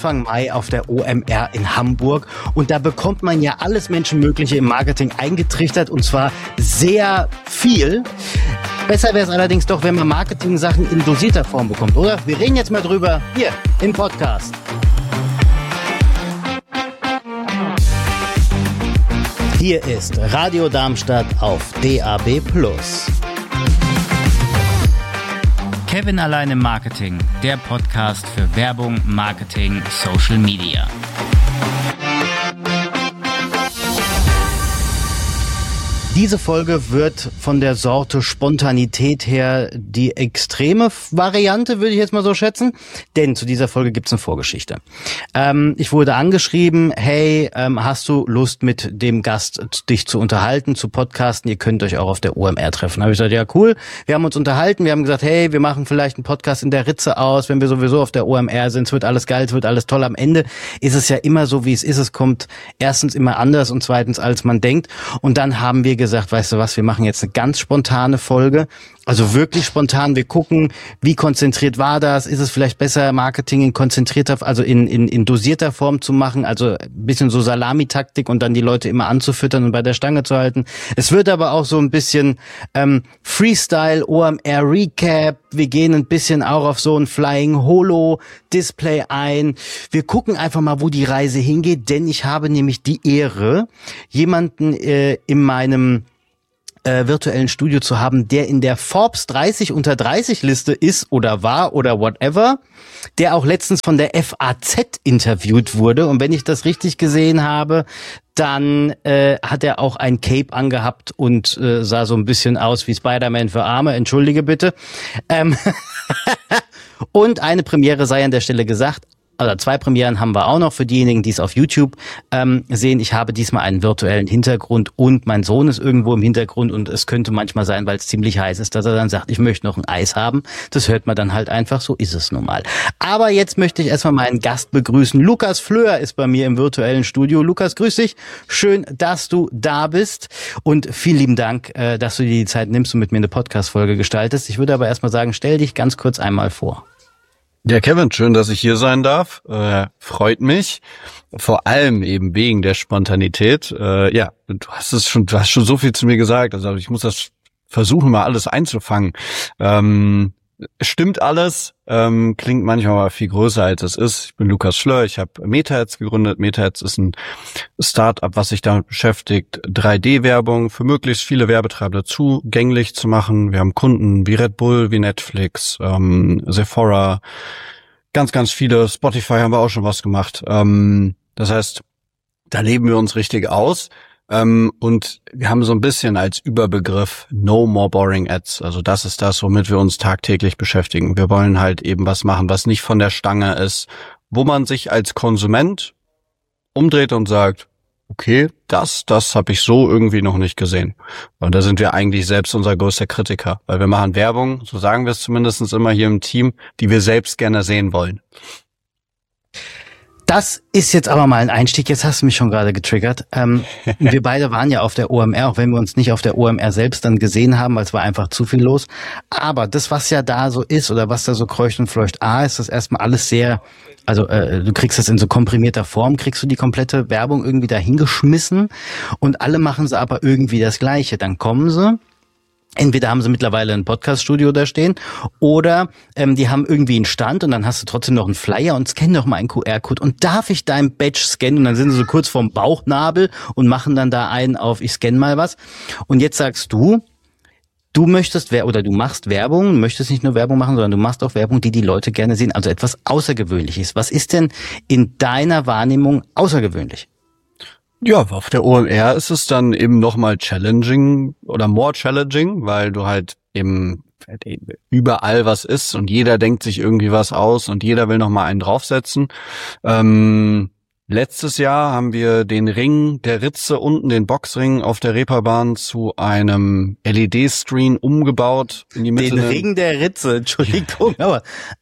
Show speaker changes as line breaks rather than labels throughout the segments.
Anfang Mai auf der OMR in Hamburg. Und da bekommt man ja alles Menschenmögliche im Marketing eingetrichtert, und zwar sehr viel. Besser wäre es allerdings doch, wenn man Marketing-Sachen in dosierter Form bekommt, oder? Wir reden jetzt mal drüber hier im Podcast. Hier ist Radio Darmstadt auf DAB+.
Kevin allein im Marketing, der Podcast für Werbung, Marketing, Social Media.
Diese Folge wird von der Sorte Spontanität her die extreme Variante, würde ich jetzt mal so schätzen. Denn zu dieser Folge gibt's eine Vorgeschichte. Ich wurde angeschrieben, hey, hast du Lust, mit dem Gast dich zu unterhalten, zu podcasten? Ihr könnt euch auch auf der OMR treffen. Da habe ich gesagt, ja cool. Wir haben uns unterhalten, wir haben gesagt, hey, wir machen vielleicht einen Podcast in der Ritze aus, wenn wir sowieso auf der OMR sind. Es wird alles geil, es wird alles toll. Am Ende ist es ja immer so, wie es ist. Es kommt erstens immer anders und zweitens, als man denkt. Und dann haben wir gesagt, weißt du was, wir machen jetzt eine ganz spontane Folge, also wirklich spontan. Wir gucken, wie konzentriert war das, ist es vielleicht besser, Marketing in konzentrierter, also in dosierter Form zu machen, also ein bisschen so Salamitaktik und dann die Leute immer anzufüttern und bei der Stange zu halten. Es wird aber auch so ein bisschen Freestyle, OMR Recap, wir gehen ein bisschen auch auf so ein Flying Holo Display ein. Wir gucken einfach mal, wo die Reise hingeht, denn ich habe nämlich die Ehre, jemanden in meinem virtuellen Studio zu haben, der in der Forbes 30 unter 30 Liste ist oder war oder whatever, der auch letztens von der FAZ interviewt wurde. Und wenn ich das richtig gesehen habe, dann hat er auch ein Cape angehabt und sah so ein bisschen aus wie Spider-Man für Arme. Entschuldige bitte. Und eine Premiere sei an der Stelle gesagt. Also 2 Premieren haben wir auch noch für diejenigen, die es auf YouTube sehen. Ich habe diesmal einen virtuellen Hintergrund und mein Sohn ist irgendwo im Hintergrund und es könnte manchmal sein, weil es ziemlich heiß ist, dass er dann sagt, ich möchte noch ein Eis haben. Das hört man dann halt einfach, so ist es nun mal. Aber jetzt möchte ich erstmal meinen Gast begrüßen. Lukas Flöhr ist bei mir im virtuellen Studio. Lukas, grüß dich. Schön, dass du da bist und vielen lieben Dank, dass du dir die Zeit nimmst und mit mir eine Podcast-Folge gestaltest. Ich würde aber erstmal sagen, stell dich ganz kurz einmal vor.
Ja, Kevin, schön, dass ich hier sein darf. Freut mich. Vor allem eben wegen der Spontanität. Ja, du hast schon so viel zu mir gesagt. Also ich muss das versuchen, mal alles einzufangen. Stimmt alles, klingt manchmal aber viel größer als es ist. Ich bin Lukas Flöhr, ich habe Metaheads gegründet. Metaheads ist ein Startup, was sich damit beschäftigt, 3D-Werbung für möglichst viele Werbetreibende zugänglich zu machen. Wir haben Kunden wie Red Bull, wie Netflix, Sephora, ganz, ganz viele. Spotify haben wir auch schon was gemacht. Das heißt, da leben wir uns richtig aus. Und wir haben so ein bisschen als Überbegriff No More Boring Ads. Also das ist das, womit wir uns tagtäglich beschäftigen. Wir wollen halt eben was machen, was nicht von der Stange ist, wo man sich als Konsument umdreht und sagt, okay, das habe ich so irgendwie noch nicht gesehen. Und da sind wir eigentlich selbst unser größter Kritiker, weil wir machen Werbung, so sagen wir es zumindest immer hier im Team, die wir selbst gerne sehen wollen.
Das ist jetzt aber mal ein Einstieg. Jetzt hast du mich schon gerade getriggert. Wir beide waren ja auf der OMR, auch wenn wir uns nicht auf der OMR selbst dann gesehen haben, weil es war einfach zu viel los. Aber das, was ja da so ist oder was da so kreucht und fleucht, ist das erstmal alles sehr, also du kriegst das in so komprimierter Form, kriegst du die komplette Werbung irgendwie da hingeschmissen und alle machen sie aber irgendwie das Gleiche. Dann kommen sie. Entweder haben sie mittlerweile ein Podcast-Studio da stehen oder die haben irgendwie einen Stand und dann hast du trotzdem noch einen Flyer und scan doch mal einen QR-Code und darf ich dein Badge scannen? Und dann sind sie so kurz vorm Bauchnabel und machen dann da einen auf, ich scanne mal was. Und jetzt sagst du möchtest oder du machst Werbung, möchtest nicht nur Werbung machen, sondern du machst auch Werbung, die Leute gerne sehen, also etwas Außergewöhnliches. Was ist denn in deiner Wahrnehmung außergewöhnlich?
Ja, auf der OMR ist es dann eben nochmal challenging oder more challenging, weil du halt eben überall was ist und jeder denkt sich irgendwie was aus und jeder will nochmal einen draufsetzen. Letztes Jahr haben wir den Ring der Ritze unten, den Boxring auf der Reeperbahn zu einem LED-Screen umgebaut in die Mitte.
Den Ring der Ritze, Entschuldigung, aber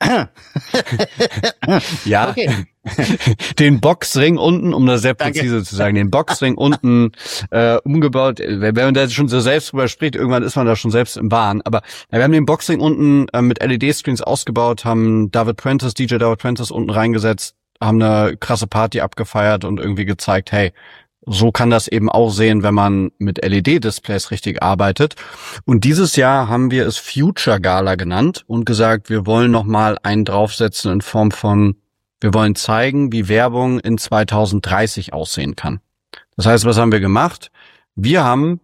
ja, okay. Den Boxring unten, um das sehr präzise zu sagen, den Boxring unten umgebaut. Wenn man da schon so selbst drüber spricht, irgendwann ist man da schon selbst im Wahn. Aber wir haben den Boxring unten mit LED-Screens ausgebaut, haben DJ David Prentice unten reingesetzt. haben eine krasse Party abgefeiert und irgendwie gezeigt, hey, so kann das eben aussehen, wenn man mit LED-Displays richtig arbeitet. Und dieses Jahr haben wir es Future Gala genannt und gesagt, wir wollen nochmal einen draufsetzen in Form von, wir wollen zeigen, wie Werbung in 2030 aussehen kann. Das heißt, was haben wir gemacht? Wir haben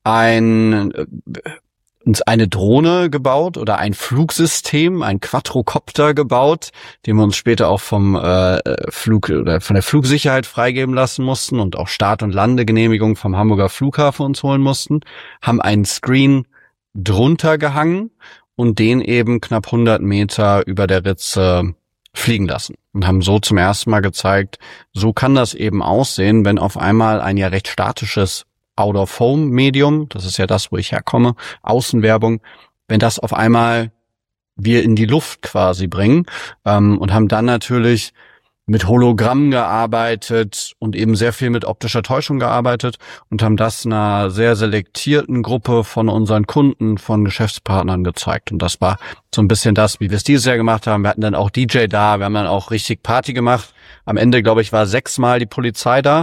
uns eine Drohne gebaut oder ein Flugsystem, ein Quadrocopter gebaut, den wir uns später auch vom Flug oder von der Flugsicherheit freigeben lassen mussten und auch Start- und Landegenehmigung vom Hamburger Flughafen uns holen mussten, haben einen Screen drunter gehangen und den eben knapp 100 Meter über der Ritze fliegen lassen und haben so zum ersten Mal gezeigt, so kann das eben aussehen, wenn auf einmal ein ja recht statisches Out-of-Home-Medium, das ist ja das, wo ich herkomme, Außenwerbung, wenn das auf einmal wir in die Luft quasi bringen, und haben dann natürlich mit Hologrammen gearbeitet und eben sehr viel mit optischer Täuschung gearbeitet und haben das einer sehr selektierten Gruppe von unseren Kunden, von Geschäftspartnern gezeigt. Und das war so ein bisschen das, wie wir es dieses Jahr gemacht haben. Wir hatten dann auch DJ da, wir haben dann auch richtig Party gemacht. Am Ende, glaube ich, war 6-mal die Polizei da.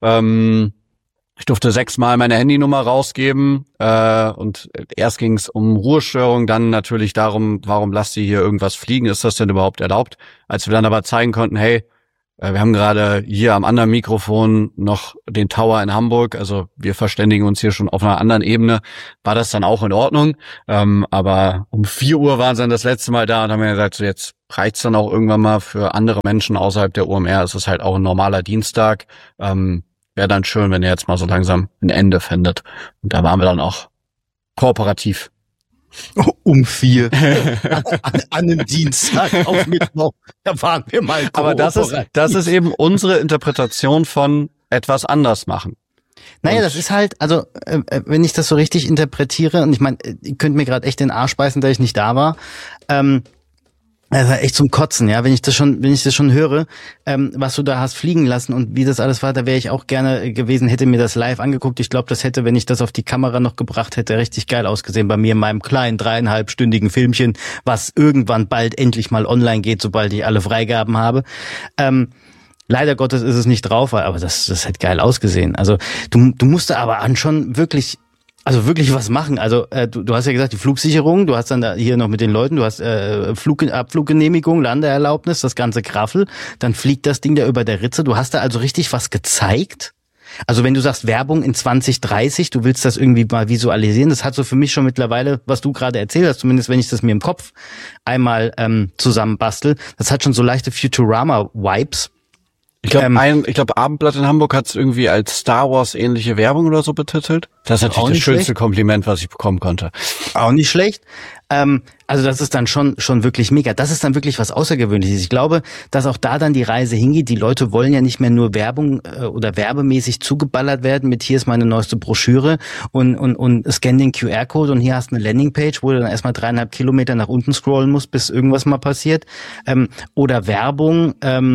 Ich durfte 6-mal meine Handynummer rausgeben, und erst ging es um Ruhestörung, dann natürlich darum, warum lasst ihr hier irgendwas fliegen, ist das denn überhaupt erlaubt? Als wir dann aber zeigen konnten, hey, wir haben gerade hier am anderen Mikrofon noch den Tower in Hamburg, also wir verständigen uns hier schon auf einer anderen Ebene, war das dann auch in Ordnung. Aber um 4 Uhr waren sie dann das letzte Mal da und haben mir gesagt, so jetzt reicht's dann auch irgendwann mal für andere Menschen außerhalb der UMR, es ist halt auch ein normaler Dienstag, wäre dann schön, wenn ihr jetzt mal so langsam ein Ende findet. Und da waren wir dann auch kooperativ.
Um 4 an einem Dienstag auf Mittwoch, da waren wir mal kooperativ.
Aber das ist eben unsere Interpretation von etwas anders machen.
Naja, das ist halt, also wenn ich das so richtig interpretiere, und ich meine, ihr könnt mir gerade echt den Arsch beißen, da ich nicht da war, das war echt zum Kotzen, ja, wenn ich das schon höre, was du da hast fliegen lassen und wie das alles war, da wäre ich auch gerne gewesen, hätte mir das live angeguckt. Ich glaube, das hätte, wenn ich das auf die Kamera noch gebracht hätte, richtig geil ausgesehen bei mir in meinem kleinen 3,5-stündigen Filmchen, was irgendwann bald endlich mal online geht, sobald ich alle Freigaben habe. Leider Gottes ist es nicht drauf, aber das hätte geil ausgesehen. Also du musst da aber schon wirklich was machen. Also du hast ja gesagt, die Flugsicherung, du hast dann da hier noch mit den Leuten, du hast Abfluggenehmigung, Landeerlaubnis, das ganze Graffel, dann fliegt das Ding da über der Ritze. Du hast da also richtig was gezeigt. Also wenn du sagst Werbung in 2030, du willst das irgendwie mal visualisieren, das hat so für mich schon mittlerweile, was du gerade erzählt hast, zumindest wenn ich das mir im Kopf einmal zusammenbastel, das hat schon so leichte Futurama-Vibes.
Ich glaube, Abendblatt in Hamburg hat es irgendwie als Star Wars ähnliche Werbung oder so betitelt. Das ist natürlich das schönste Kompliment, was ich bekommen konnte.
Auch nicht schlecht. Also das ist dann schon wirklich mega. Das ist dann wirklich was Außergewöhnliches. Ich glaube, dass auch da dann die Reise hingeht. Die Leute wollen ja nicht mehr nur Werbung oder werbemäßig zugeballert werden mit hier ist meine neueste Broschüre und scan den QR-Code und hier hast du eine Landingpage, wo du dann erstmal 3,5 Kilometer nach unten scrollen musst, bis irgendwas mal passiert. Oder Werbung,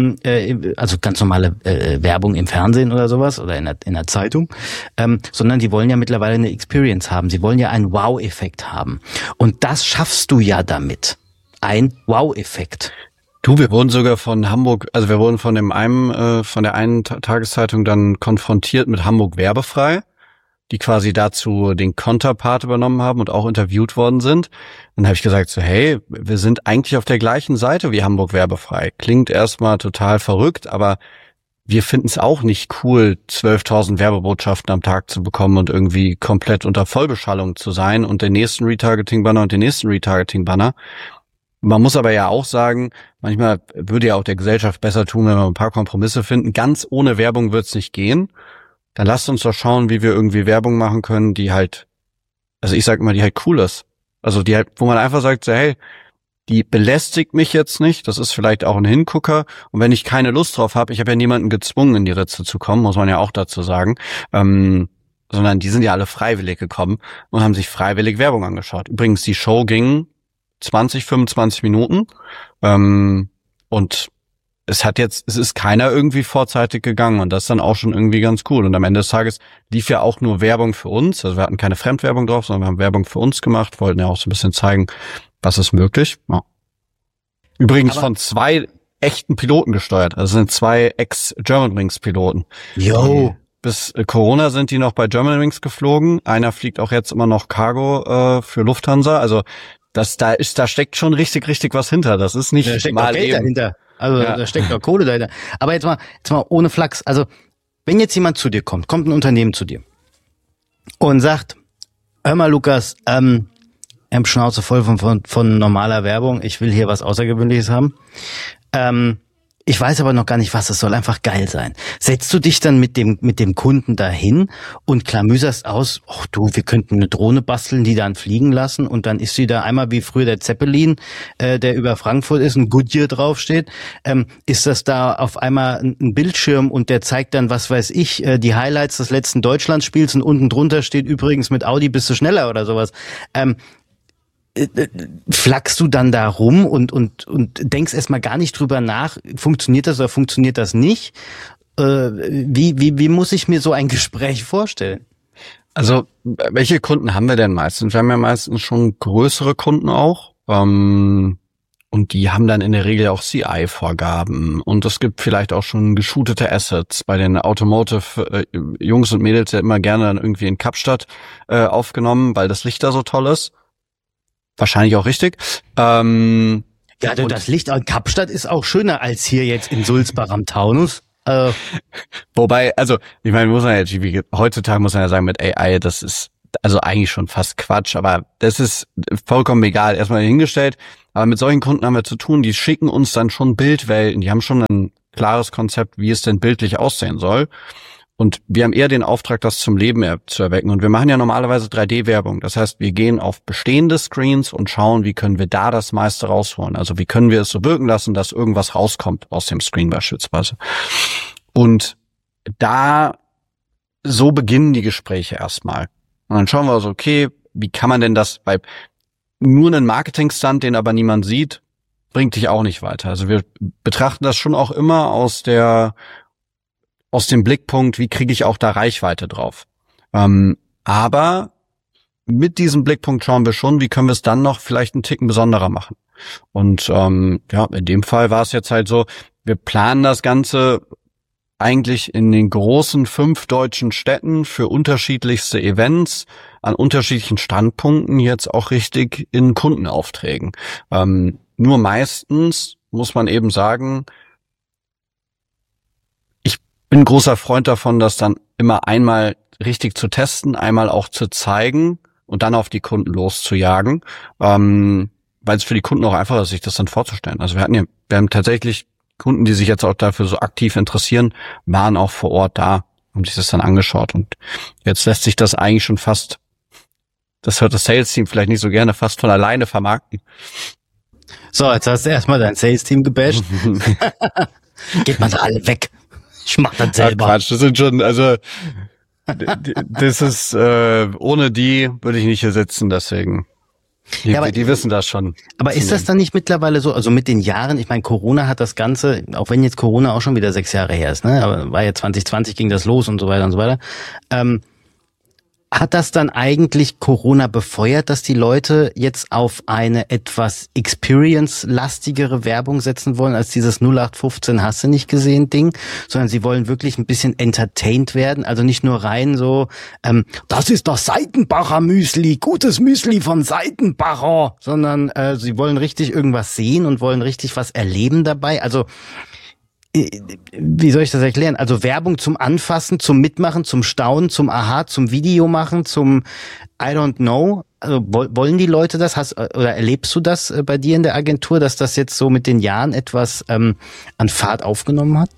also ganz normale Werbung im Fernsehen oder sowas oder in der Zeitung, sondern die wollen ja mittlerweile eine Experience haben. Sie wollen ja einen Wow-Effekt haben. Und das schaffst du ja damit. Ein Wow-Effekt.
Du, wir wurden sogar von Hamburg, also wir wurden von der einen Tageszeitung dann konfrontiert mit Hamburg werbefrei, die quasi dazu den Konterpart übernommen haben und auch interviewt worden sind. Dann habe ich gesagt so, hey, wir sind eigentlich auf der gleichen Seite wie Hamburg werbefrei. Klingt erstmal total verrückt, aber wir finden es auch nicht cool, 12.000 Werbebotschaften am Tag zu bekommen und irgendwie komplett unter Vollbeschallung zu sein und den nächsten Retargeting-Banner und den nächsten Retargeting-Banner. Man muss aber ja auch sagen, manchmal würde ja auch der Gesellschaft besser tun, wenn wir ein paar Kompromisse finden. Ganz ohne Werbung wird's nicht gehen. Dann lasst uns doch schauen, wie wir irgendwie Werbung machen können, die halt, also ich sag immer, die halt cool ist. Also die halt, wo man einfach sagt, so, hey, die belästigt mich jetzt nicht, das ist vielleicht auch ein Hingucker. Und wenn ich keine Lust drauf habe, ich habe ja niemanden gezwungen, in die Ritze zu kommen, muss man ja auch dazu sagen, sondern die sind ja alle freiwillig gekommen und haben sich freiwillig Werbung angeschaut. Übrigens, die Show ging 25 Minuten und es ist keiner irgendwie vorzeitig gegangen und das ist dann auch schon irgendwie ganz cool. Und am Ende des Tages lief ja auch nur Werbung für uns, also wir hatten keine Fremdwerbung drauf, sondern wir haben Werbung für uns gemacht, wollten ja auch so ein bisschen zeigen, was ist möglich? Ja. Übrigens von 2 echten Piloten gesteuert. Also sind 2 Ex-Germanwings-Piloten.
Jo.
Bis Corona sind die noch bei Germanwings geflogen. Einer fliegt auch jetzt immer noch Cargo für Lufthansa. Also da steckt schon richtig was hinter. Das ist nicht
da steckt
mal
doch Geld
eben
dahinter. Also
Ja.
da steckt doch Kohle dahinter. Aber jetzt mal ohne Flachs. Also wenn jetzt jemand zu dir kommt ein Unternehmen zu dir und sagt, hör mal Lukas, Schnauze voll von normaler Werbung, ich will hier was Außergewöhnliches haben. Ich weiß aber noch gar nicht, was es soll, einfach geil sein. Setzt du dich dann mit dem Kunden dahin und klamüserst aus, ach du, wir könnten eine Drohne basteln, die dann fliegen lassen und dann ist sie da einmal wie früher der Zeppelin, der über Frankfurt ist, ein Goodyear draufsteht. Ist das da auf einmal ein Bildschirm und der zeigt dann, was weiß ich, die Highlights des letzten Deutschlandspiels und unten drunter steht übrigens mit Audi bist du schneller oder sowas. Flachst du dann da rum und denkst erstmal gar nicht drüber nach, funktioniert das oder funktioniert das nicht? Wie muss ich mir so ein Gespräch vorstellen?
Also, welche Kunden haben wir denn meistens? Wir haben ja meistens schon größere Kunden auch. Und die haben dann in der Regel auch CI-Vorgaben. Und es gibt vielleicht auch schon geshootete Assets. Bei den Automotive-Jungs und Mädels ja immer gerne dann irgendwie in Kapstadt aufgenommen, weil das Licht da so toll ist. Wahrscheinlich auch richtig.
Ja, das Licht an Kapstadt ist auch schöner als hier jetzt in Sulzbach am Taunus.
Wobei, also, ich meine, heutzutage muss man ja sagen, mit AI, das ist also eigentlich schon fast Quatsch, aber das ist vollkommen egal, erstmal hingestellt. Aber mit solchen Kunden haben wir zu tun, die schicken uns dann schon Bildwelten, die haben schon ein klares Konzept, wie es denn bildlich aussehen soll. Und wir haben eher den Auftrag, das zum Leben zu erwecken. Und wir machen ja normalerweise 3D-Werbung. Das heißt, wir gehen auf bestehende Screens und schauen, wie können wir da das meiste rausholen. Also wie können wir es so wirken lassen, dass irgendwas rauskommt aus dem Screen beispielsweise. Und so beginnen die Gespräche erstmal. Und dann schauen wir so, okay, wie kann man denn das, weil nur einen Marketing-Stunt, den aber niemand sieht, bringt dich auch nicht weiter. Also wir betrachten das schon auch immer aus dem Blickpunkt, wie kriege ich auch da Reichweite drauf. Aber mit diesem Blickpunkt schauen wir schon, wie können wir es dann noch vielleicht einen Ticken besonderer machen. Und in dem Fall war es jetzt halt so, wir planen das Ganze eigentlich in den großen 5 deutschen Städten für unterschiedlichste Events an unterschiedlichen Standpunkten jetzt auch richtig in Kundenaufträgen. Nur meistens muss man eben sagen, bin ein großer Freund davon, das dann immer einmal richtig zu testen, einmal auch zu zeigen und dann auf die Kunden loszujagen, weil es für die Kunden auch einfacher ist, sich das dann vorzustellen. Also wir haben tatsächlich Kunden, die sich jetzt auch dafür so aktiv interessieren, waren auch vor Ort da, haben sich das dann angeschaut und jetzt lässt sich das eigentlich schon fast, das hört das Sales-Team vielleicht nicht so gerne, fast von alleine vermarkten.
So, jetzt hast du erstmal dein Sales-Team gebasht. Geht mal da alle weg. Ich mach das selber.
Ja, Quatsch, das sind schon, also das ist, ohne die würde ich nicht hier sitzen, deswegen. Die wissen das schon.
Aber ist das dann nicht mittlerweile so, also mit den Jahren, ich meine, Corona hat das Ganze, auch wenn jetzt Corona auch schon wieder 6 Jahre her ist, ne, aber war ja 2020 ging das los und so weiter und so weiter, hat das dann eigentlich Corona befeuert, dass die Leute jetzt auf eine etwas experience-lastigere Werbung setzen wollen, als dieses 0815 hast du nicht gesehen Ding, sondern sie wollen wirklich ein bisschen entertained werden, also nicht nur rein so, das ist das Seitenbacher Müsli, gutes Müsli von Seitenbacher, sondern sie wollen richtig irgendwas sehen und wollen richtig was erleben dabei, also wie soll ich das erklären? Also Werbung zum Anfassen, zum Mitmachen, zum Staunen, zum Aha, zum Video machen, zum I don't know. Also wollen die Leute das? Oder erlebst du das bei dir in der Agentur, dass das jetzt so mit den Jahren etwas an Fahrt aufgenommen hat?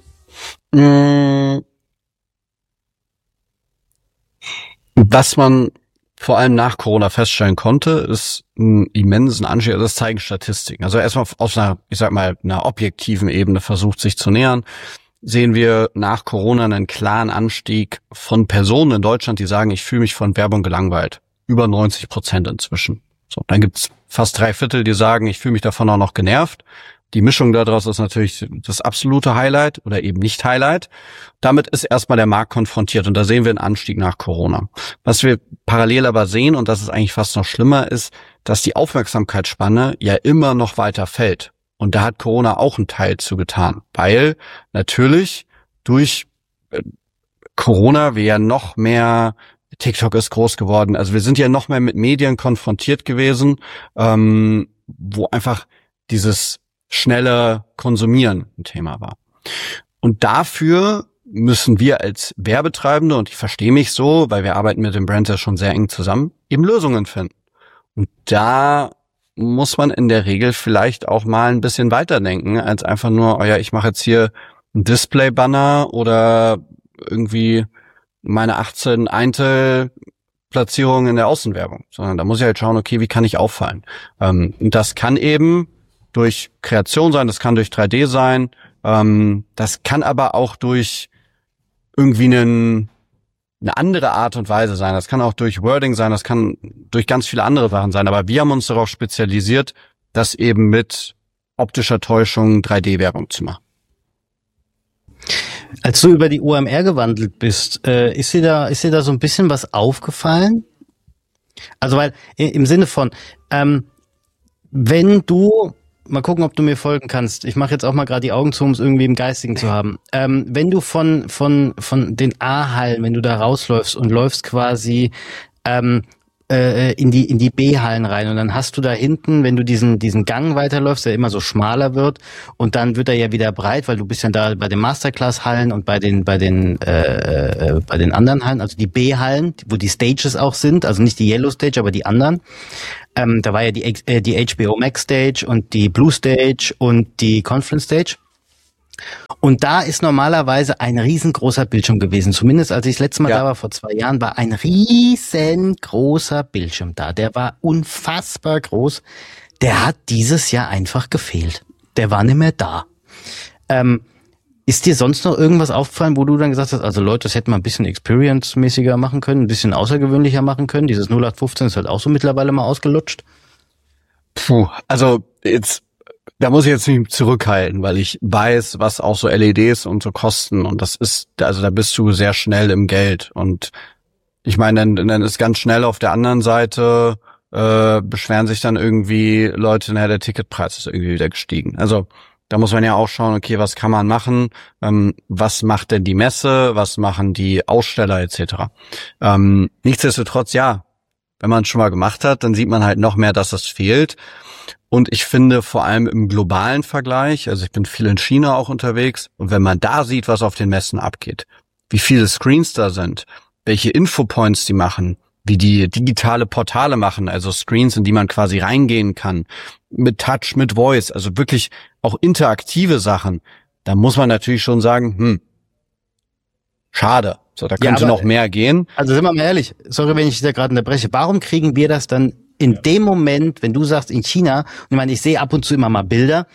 Was man vor allem nach Corona feststellen konnte, ist einen immensen Anstieg, also das zeigen Statistiken. Also erstmal aus einer objektiven Ebene versucht sich zu nähern, sehen wir nach Corona einen klaren Anstieg von Personen in Deutschland, die sagen, ich fühle mich von Werbung gelangweilt. Über 90% inzwischen. So, dann gibt's fast 3/4, die sagen, ich fühle mich davon auch noch genervt. Die Mischung daraus ist natürlich das absolute Highlight oder eben nicht Highlight. Damit ist erstmal der Markt konfrontiert und da sehen wir einen Anstieg nach Corona. Was wir parallel aber sehen, und das ist eigentlich fast noch schlimmer, ist, dass die Aufmerksamkeitsspanne ja immer noch weiter fällt. Und da hat Corona auch einen Teil zu getan, weil natürlich durch Corona wir ja noch mehr, TikTok ist groß geworden, also wir sind ja noch mehr mit Medien konfrontiert gewesen, wo einfach dieses schnelle Konsumieren ein Thema war. Und dafür müssen wir als Werbetreibende, und ich verstehe mich so, weil wir arbeiten mit den Brands ja schon sehr eng zusammen, eben Lösungen finden. Und da muss man in der Regel vielleicht auch mal ein bisschen weiterdenken, als einfach nur, oh ja, ich mache jetzt hier ein Display-Banner oder irgendwie meine 18 Eintel-Platzierungen in der Außenwerbung. Sondern da muss ich halt schauen, okay, wie kann ich auffallen? Und das kann eben durch Kreation sein, das kann durch 3D sein, das kann aber auch durch irgendwie eine andere Art und Weise sein. Das kann auch durch Wording sein, das kann durch ganz viele andere Sachen sein. Aber wir haben uns darauf spezialisiert, das eben mit optischer Täuschung 3D-Werbung zu machen.
Als du über die OMR gewandelt bist, ist dir da so ein bisschen was aufgefallen? Also weil im Sinne von, wenn du, mal gucken, ob du mir folgen kannst. Ich mache jetzt auch mal gerade die Augen zu, um es irgendwie im Geistigen zu haben. Wenn du von den A-Hallen, wenn du da rausläufst und läufst quasi in die B-Hallen rein und dann hast du da hinten, wenn du diesen Gang weiterläufst, der immer so schmaler wird und dann wird er ja wieder breit, weil du bist ja da bei den Masterclass-Hallen und bei den anderen Hallen, also die B-Hallen, wo die Stages auch sind, also nicht die Yellow Stage, aber die anderen. Da war ja die HBO Max Stage und die Blue Stage und die Conference Stage. Und da ist normalerweise ein riesengroßer Bildschirm gewesen. Zumindest als ich das letzte Mal da war, vor 2 Jahren, war ein riesengroßer Bildschirm da. Der war unfassbar groß. Der hat dieses Jahr einfach gefehlt. Der war nicht mehr da. Ist dir sonst noch irgendwas aufgefallen, wo du dann gesagt hast, also Leute, das hätten wir ein bisschen experience-mäßiger machen können, ein bisschen außergewöhnlicher machen können? Dieses 0815 ist halt auch so mittlerweile mal ausgelutscht.
Also jetzt, da muss ich jetzt nicht zurückhalten, weil ich weiß, was auch so LEDs und so kosten und das ist, also da bist du sehr schnell im Geld und ich meine, dann ist ganz schnell auf der anderen Seite, beschweren sich dann irgendwie Leute, naja, der Ticketpreis ist irgendwie wieder gestiegen. Also da muss man ja auch schauen, okay, was kann man machen, was macht denn die Messe, was machen die Aussteller etc. Nichtsdestotrotz, ja, wenn man es schon mal gemacht hat, dann sieht man halt noch mehr, dass es fehlt. Und ich finde vor allem im globalen Vergleich, also ich bin viel in China auch unterwegs, und wenn man da sieht, was auf den Messen abgeht, wie viele Screens da sind, welche Infopoints die machen, wie die digitale Portale machen, also Screens, in die man quasi reingehen kann, mit Touch, mit Voice, also wirklich auch interaktive Sachen, da muss man natürlich schon sagen, schade, so da könnte noch mehr gehen.
Also sind wir mal ehrlich, sorry, wenn ich da gerade unterbreche, warum kriegen wir das dann in dem Moment, wenn du sagst in China, und ich meine, ich sehe ab und zu immer mal Bilder,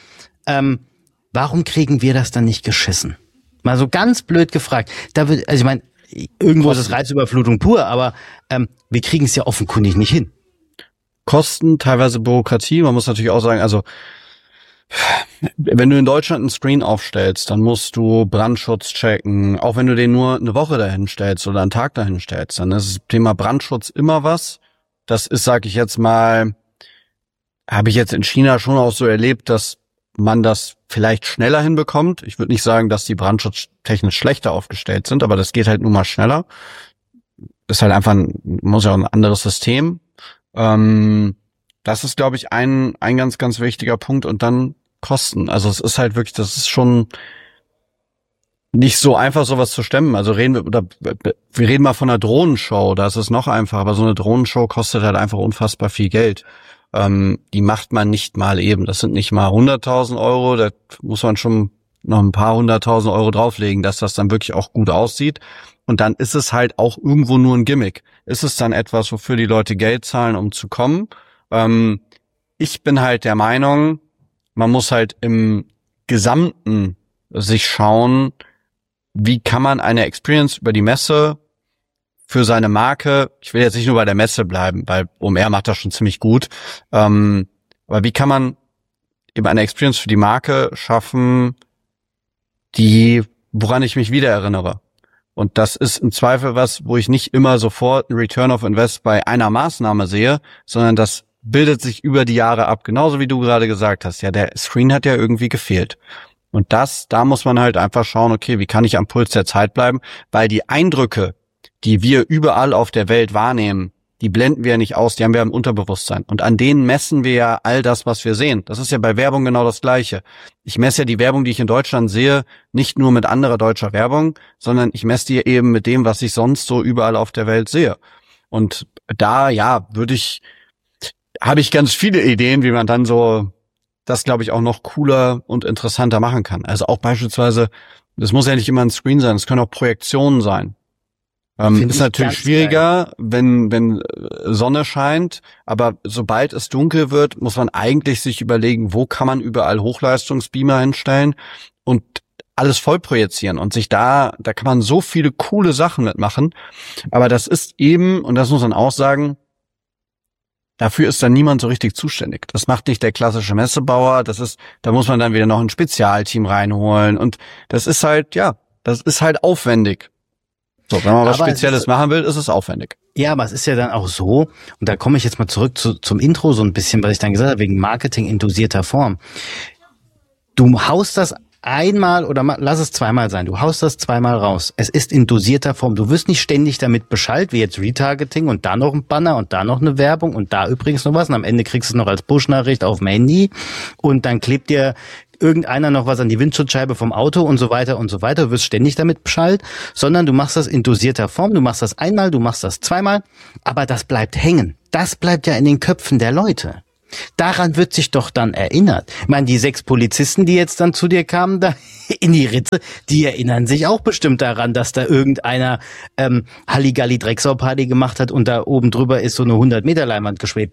warum kriegen wir das dann nicht geschissen? Mal so ganz blöd gefragt. Also ich meine, irgendwo ist es Reizüberflutung pur, aber wir kriegen es ja offenkundig nicht hin.
Kosten, teilweise Bürokratie. Man muss natürlich auch sagen, also wenn du in Deutschland einen Screen aufstellst, dann musst du Brandschutz checken. Auch wenn du den nur eine Woche dahin stellst oder einen Tag dahin stellst, dann ist das Thema Brandschutz immer was. Das ist, sage ich jetzt mal, habe ich jetzt in China schon auch so erlebt, dass man das vielleicht schneller hinbekommt. Ich würde nicht sagen, dass die brandschutztechnisch schlechter aufgestellt sind, aber das geht halt nun mal schneller. Ist halt einfach, muss ja auch ein anderes System. Das ist, glaube ich, ein ganz, ganz wichtiger Punkt. Und dann Kosten. Also es ist halt wirklich, das ist schon nicht so einfach, sowas zu stemmen. Also wir reden mal von einer Drohnenshow, da ist es noch einfacher, aber so eine Drohnenshow kostet halt einfach unfassbar viel Geld. Die macht man nicht mal eben. Das sind nicht mal 100.000 Euro, da muss man schon noch ein paar 100.000 Euro drauflegen, dass das dann wirklich auch gut aussieht. Und dann ist es halt auch irgendwo nur ein Gimmick. Ist es dann etwas, wofür die Leute Geld zahlen, um zu kommen? Ich bin halt der Meinung, man muss halt im Gesamten sich schauen, wie kann man eine Experience über die Messe für seine Marke, ich will jetzt nicht nur bei der Messe bleiben, weil OMR macht das schon ziemlich gut, aber wie kann man eben eine Experience für die Marke schaffen, woran ich mich wieder erinnere? Und das ist im Zweifel was, wo ich nicht immer sofort einen Return of Invest bei einer Maßnahme sehe, sondern das bildet sich über die Jahre ab, genauso wie du gerade gesagt hast. Ja, der Screen hat ja irgendwie gefehlt. Und da muss man halt einfach schauen, okay, wie kann ich am Puls der Zeit bleiben? Weil die Eindrücke, die wir überall auf der Welt wahrnehmen, die blenden wir ja nicht aus, die haben wir im Unterbewusstsein. Und an denen messen wir ja all das, was wir sehen. Das ist ja bei Werbung genau das Gleiche. Ich messe ja die Werbung, die ich in Deutschland sehe, nicht nur mit anderer deutscher Werbung, sondern ich messe die eben mit dem, was ich sonst so überall auf der Welt sehe. Und da, ja, habe ich ganz viele Ideen, wie man dann so das, glaube ich, auch noch cooler und interessanter machen kann. Also auch beispielsweise, das muss ja nicht immer ein Screen sein, es können auch Projektionen sein. Ist natürlich schwieriger, wenn Sonne scheint, aber sobald es dunkel wird, muss man eigentlich sich überlegen, wo kann man überall Hochleistungsbeamer hinstellen und alles voll projizieren und sich da kann man so viele coole Sachen mitmachen. Aber das ist eben, und das muss man auch sagen, dafür ist dann niemand so richtig zuständig. Das macht nicht der klassische Messebauer, da muss man dann wieder noch ein Spezialteam reinholen und das ist halt aufwendig. So, wenn man was Spezielles machen will, ist es aufwendig.
Ja, aber es ist ja dann auch so, und da komme ich jetzt mal zurück zum Intro so ein bisschen, was ich dann gesagt habe, wegen Marketing in dosierter Form. Du haust das einmal oder lass es zweimal sein. Du haust das zweimal raus. Es ist in dosierter Form. Du wirst nicht ständig damit beschallt, wie jetzt Retargeting und da noch ein Banner und da noch eine Werbung und da übrigens noch was und am Ende kriegst du es noch als Push-Nachricht auf dem Handy und dann klebt dir irgendeiner noch was an die Windschutzscheibe vom Auto und so weiter und so weiter. Du wirst ständig damit beschallt, sondern du machst das in dosierter Form. Du machst das einmal, du machst das zweimal, aber das bleibt hängen. Das bleibt ja in den Köpfen der Leute. Daran wird sich doch dann erinnert. Ich meine, die 6 Polizisten, die jetzt dann zu dir kamen, da in die Ritze, die erinnern sich auch bestimmt daran, dass da irgendeiner Halligalli-Drecksau-Party gemacht hat und da oben drüber ist so eine 100-Meter-Leinwand geschwebt.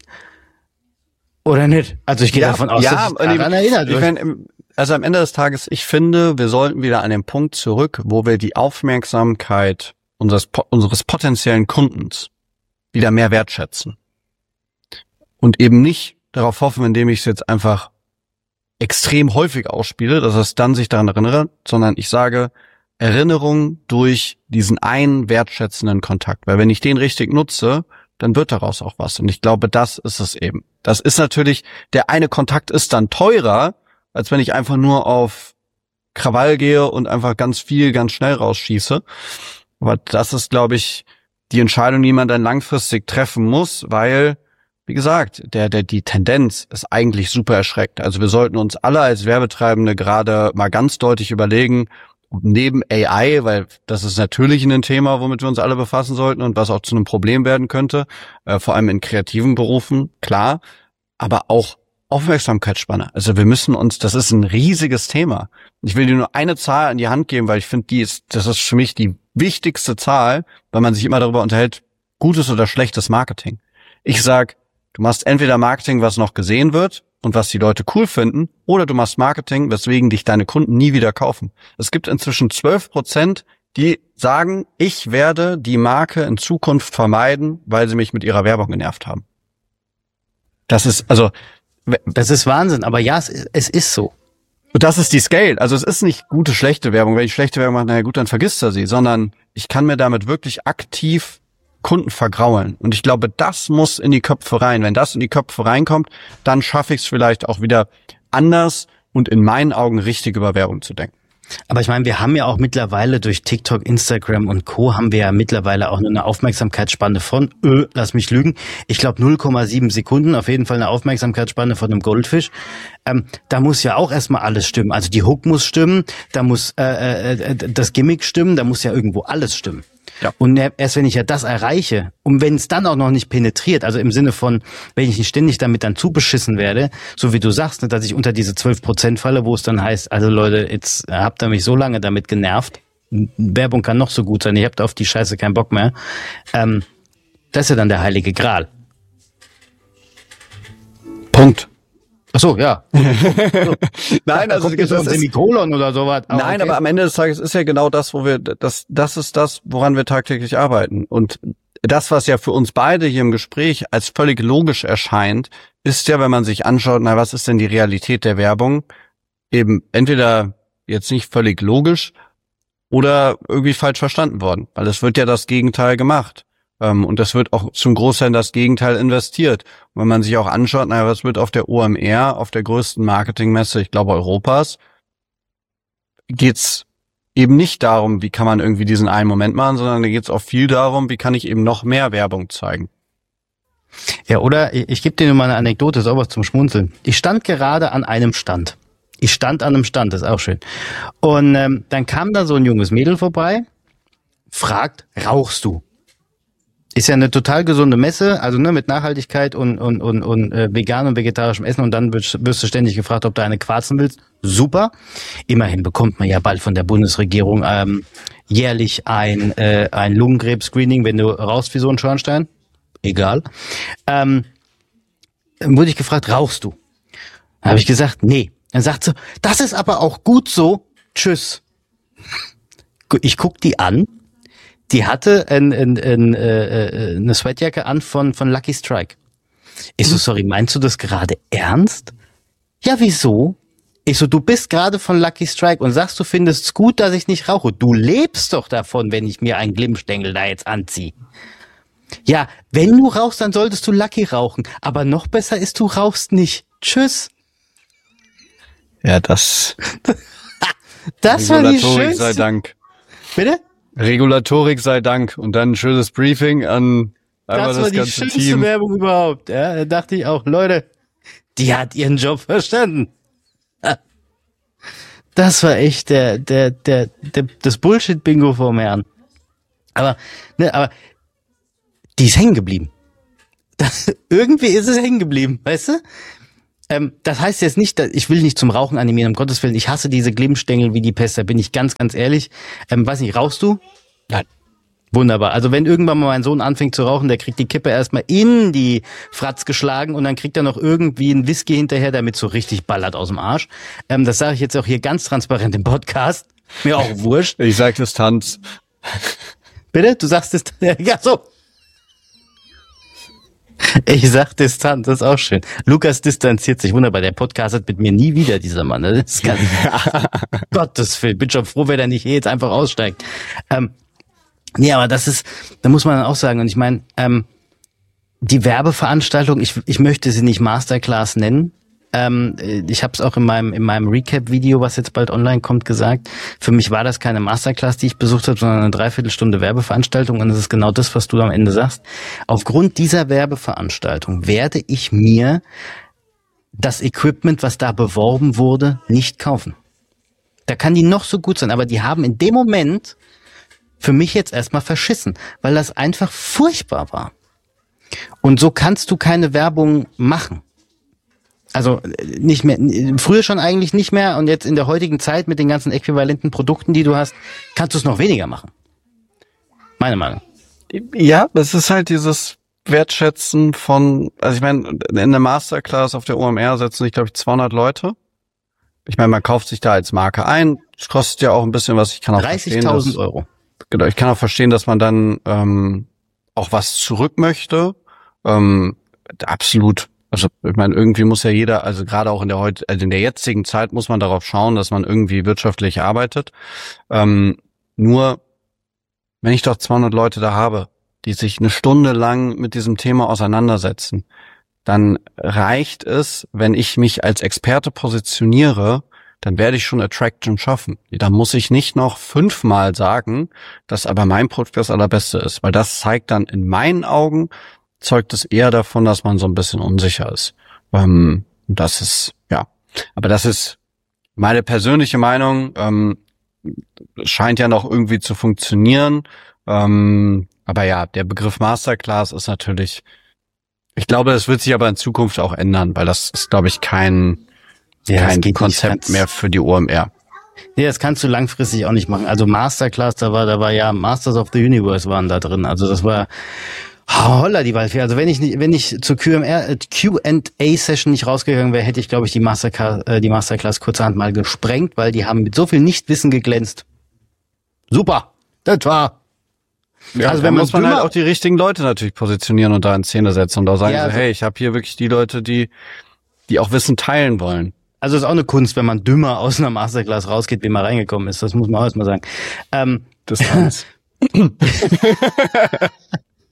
Oder nicht? Also ich gehe davon aus, dass ich daran erinnert wird.
Also am Ende des Tages, ich finde, wir sollten wieder an den Punkt zurück, wo wir die Aufmerksamkeit unseres potenziellen Kundens wieder mehr wertschätzen. Und eben nicht darauf hoffen, indem ich es jetzt einfach extrem häufig ausspiele, dass es dann sich daran erinnert, sondern ich sage Erinnerung durch diesen einen wertschätzenden Kontakt. Weil wenn ich den richtig nutze, dann wird daraus auch was. Und ich glaube, das ist es eben. Das ist natürlich, der eine Kontakt ist dann teurer, als wenn ich einfach nur auf Krawall gehe und einfach ganz viel, ganz schnell rausschieße. Aber das ist, glaube ich, die Entscheidung, die man dann langfristig treffen muss, weil, wie gesagt, die Tendenz ist eigentlich super erschreckend. Also wir sollten uns alle als Werbetreibende gerade mal ganz deutlich überlegen, neben AI, weil das ist natürlich ein Thema, womit wir uns alle befassen sollten und was auch zu einem Problem werden könnte, vor allem in kreativen Berufen, klar, aber auch Aufmerksamkeitsspanne. Also wir müssen uns, das ist ein riesiges Thema. Ich will dir nur eine Zahl an die Hand geben, weil ich finde, das ist für mich die wichtigste Zahl, weil man sich immer darüber unterhält, gutes oder schlechtes Marketing. Ich sag, du machst entweder Marketing, was noch gesehen wird und was die Leute cool finden, oder du machst Marketing, weswegen dich deine Kunden nie wieder kaufen. Es gibt inzwischen 12%, die sagen, ich werde die Marke in Zukunft vermeiden, weil sie mich mit ihrer Werbung genervt haben. Das ist Wahnsinn, aber ja, es ist so. Und das ist die Scale. Also es ist nicht gute, schlechte Werbung. Wenn ich schlechte Werbung mache, naja gut, dann vergisst er sie, sondern ich kann mir damit wirklich aktiv Kunden vergraulen. Und ich glaube, das muss in die Köpfe rein. Wenn das in die Köpfe reinkommt, dann schaffe ich es vielleicht auch wieder anders und in meinen Augen richtig über Werbung zu denken.
Aber ich meine, wir haben ja auch mittlerweile durch TikTok, Instagram und Co. haben wir ja mittlerweile auch nur eine Aufmerksamkeitsspanne von, lass mich lügen, ich glaube 0,7 Sekunden, auf jeden Fall eine Aufmerksamkeitsspanne von einem Goldfisch. Da muss ja auch erstmal alles stimmen. Also die Hook muss stimmen, da muss das Gimmick stimmen, da muss ja irgendwo alles stimmen. Ja. Und erst wenn ich ja das erreiche und wenn es dann auch noch nicht penetriert, also im Sinne von, wenn ich nicht ständig damit dann zubeschissen werde, so wie du sagst, ne, dass ich unter diese 12% falle, wo es dann heißt, also Leute, jetzt habt ihr mich so lange damit genervt, Werbung kann noch so gut sein, ihr habt auf die Scheiße keinen Bock mehr, das ist ja dann der heilige Gral.
Punkt.
Ach so, ja.
Nein, also das ist
Semikolon oder sowas.
Nein, okay. Aber am Ende des Tages ist ja genau das, das ist das, woran wir tagtäglich arbeiten. Und das, was ja für uns beide hier im Gespräch als völlig logisch erscheint, ist ja, wenn man sich anschaut, na, was ist denn die Realität der Werbung? Eben entweder jetzt nicht völlig logisch oder irgendwie falsch verstanden worden. Weil es wird ja das Gegenteil gemacht. Und das wird auch zum Großteil in das Gegenteil investiert. Und wenn man sich auch anschaut, was wird auf der OMR, auf der größten Marketingmesse, ich glaube Europas, geht's eben nicht darum, wie kann man irgendwie diesen einen Moment machen, sondern da geht's auch viel darum, wie kann ich eben noch mehr Werbung zeigen.
Ja, oder ich gebe dir nur mal eine Anekdote, ist auch was zum Schmunzeln. Ich stand gerade an einem Stand. Das ist auch schön. Und dann kam da so ein junges Mädel vorbei, fragt, rauchst du? Ist ja eine total gesunde Messe, also mit Nachhaltigkeit und vegan und vegetarischem Essen, und dann wirst du ständig gefragt, ob du eine quarzen willst. Super. Immerhin bekommt man ja bald von der Bundesregierung jährlich ein Lungenkrebs-Screening, wenn du rauchst wie so ein Schornstein. Egal. Wurde ich gefragt, rauchst du? Dann habe ich gesagt, nee. Dann sagt sie, das ist aber auch gut so. Tschüss. Ich guck die an. Die hatte eine Sweatjacke an von Lucky Strike. Ich so, sorry, meinst du das gerade ernst? Ja, wieso? Ich so, du bist gerade von Lucky Strike und sagst, du findest es gut, dass ich nicht rauche. Du lebst doch davon, wenn ich mir einen Glimmstängel da jetzt anziehe. Ja, wenn du rauchst, dann solltest du Lucky rauchen. Aber noch besser ist, du rauchst nicht. Tschüss.
Ja, das
war die schönste.
Sei Dank.
Bitte?
Regulatorik sei Dank. Und dann ein schönes Briefing an einfach das ganze Team. Das war die schönste
Werbung überhaupt. Ja, da dachte ich auch, Leute, die hat ihren Job verstanden. Das war echt das Bullshit-Bingo vom Herrn. Aber die ist hängen geblieben. Irgendwie ist es hängen geblieben, weißt du? Das heißt jetzt nicht, ich will nicht zum Rauchen animieren, um Gottes Willen. Ich hasse diese Glimmstängel wie die Pest, da bin ich ganz, ganz ehrlich. Weiß nicht, rauchst du? Nein. Wunderbar. Also wenn irgendwann mal mein Sohn anfängt zu rauchen, der kriegt die Kippe erstmal in die Fratz geschlagen und dann kriegt er noch irgendwie einen Whisky hinterher, damit so richtig ballert aus dem Arsch. Das sage ich jetzt auch hier ganz transparent im Podcast. Mir auch wurscht.
Ich sag Distanz.
Bitte? Du sagst Distanz? Ja, so. Ich sag Distanz, das ist auch schön. Lukas distanziert sich wunderbar. Der Podcast hat mit mir nie wieder, dieser Mann. Das ist ganz Gottes Willen. Bin schon froh, wenn er nicht jetzt einfach aussteigt. Nee, aber da muss man dann auch sagen, und ich meine, die Werbeveranstaltung, ich möchte sie nicht Masterclass nennen. Ich habe es auch in meinem Recap-Video, was jetzt bald online kommt, gesagt. Für mich war das keine Masterclass, die ich besucht habe, sondern eine Dreiviertelstunde Werbeveranstaltung. Und das ist genau das, was du am Ende sagst. Aufgrund dieser Werbeveranstaltung werde ich mir das Equipment, was da beworben wurde, nicht kaufen. Da kann die noch so gut sein, aber die haben in dem Moment für mich jetzt erstmal verschissen, weil das einfach furchtbar war. Und so kannst du keine Werbung machen. Also nicht mehr, früher schon eigentlich nicht mehr, und jetzt in der heutigen Zeit mit den ganzen äquivalenten Produkten, die du hast, kannst du es noch weniger machen. Meine Meinung.
Ja, das ist halt dieses Wertschätzen von, also ich meine, in der Masterclass auf der OMR setzen sich, glaube ich, 200 Leute. Ich meine, man kauft sich da als Marke ein. Das kostet ja auch ein bisschen was. Ich kann auch
30.000 Euro.
Genau, ich kann auch verstehen, dass man dann auch was zurück möchte. Absolut. Also ich meine, irgendwie muss ja jeder, also gerade auch in der jetzigen Zeit muss man darauf schauen, dass man irgendwie wirtschaftlich arbeitet. Nur, wenn ich doch 200 Leute da habe, die sich eine Stunde lang mit diesem Thema auseinandersetzen, dann reicht es, wenn ich mich als Experte positioniere, dann werde ich schon Attraction schaffen. Da muss ich nicht noch 5-mal sagen, dass aber mein Produkt das allerbeste ist, weil das zeigt dann in meinen Augen, zeugt es eher davon, dass man so ein bisschen unsicher ist. Das ist, ja, aber das ist meine persönliche Meinung. Scheint ja noch irgendwie zu funktionieren. Aber ja, der Begriff Masterclass ist natürlich, ich glaube, das wird sich aber in Zukunft auch ändern, weil das ist, glaube ich, kein Konzept mehr für die OMR.
Nee, das kannst du langfristig auch nicht machen. Also Masterclass, da war ja Masters of the Universe waren da drin. Also das war holla die Waldfee. Also wenn ich zur Q&A-Session nicht rausgegangen wäre, hätte ich, glaube ich, die Masterclass kurzerhand mal gesprengt, weil die haben mit so viel Nichtwissen geglänzt. Super, das war.
Ja, also wenn man muss man halt auch die richtigen Leute natürlich positionieren und da in Szene setzen und auch sagen, ja, so, hey, ich habe hier wirklich die Leute, die auch Wissen teilen wollen.
Also ist auch eine Kunst, wenn man dümmer aus einer Masterclass rausgeht, wie man reingekommen ist. Das muss man auch erstmal sagen.
Distanz.